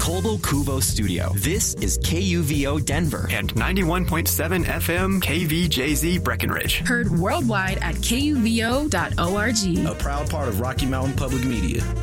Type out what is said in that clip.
Colbo Cuvo Studio. This is KUVO Denver and 91.7 FM KVJZ Breckenridge. Heard worldwide at kuvo.org. A proud part of Rocky Mountain Public Media.